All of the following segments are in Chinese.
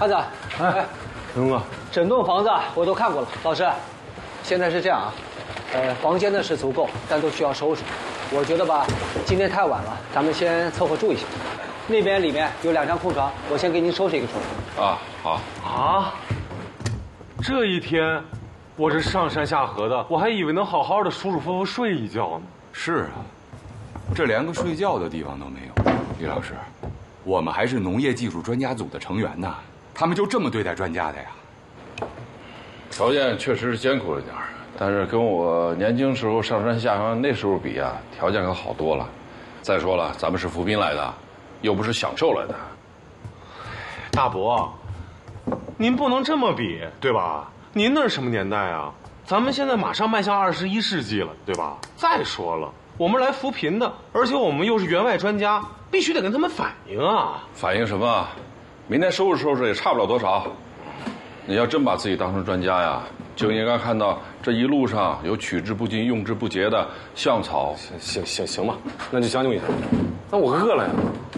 汉子，哎， 龙哥， 整栋房子我都看过了。老师，现在是这样啊，房间呢是足够，但都需要收拾。我觉得吧，今天太晚了，咱们先凑合住一下。那边里面有2张空床，我先给您收拾一个床。 啊，好啊，这一天，我这上山下河的，我还以为能好好的舒舒服服睡一觉呢。 是啊，这连个睡觉的地方都没有。李老师，我们还是农业技术专家组的成员呢，他们就这么对待专家的呀？ 条件确实是艰苦了点儿，但是跟我年轻时候上山下乡那时候比啊，条件可好多了。再说了，咱们是服兵来的，又不是享受来的。 大伯，您不能这么比，对吧？您那是什么年代啊？咱们现在马上迈向21世纪了，对吧？再说了，我们来扶贫的，而且我们又是员外专家，必须得跟他们反映啊！ 反映什么？明天收拾收拾也差不了多少。你要真把自己当成专家呀，就应该看到这一路上有取之不尽、用之不竭的香草。 行吧，那就将就一下。那我饿了呀。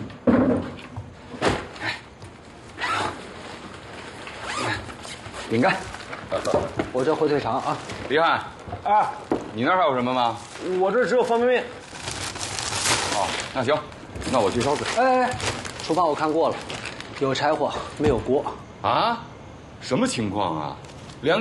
饼干，我这火腿肠啊。 李汉， 啊， 你那儿还有什么吗？ 我这只有方便面。 哦，那行，那我去烧水。 哎，厨房我看过了，有柴火没有锅。 啊？什么情况啊？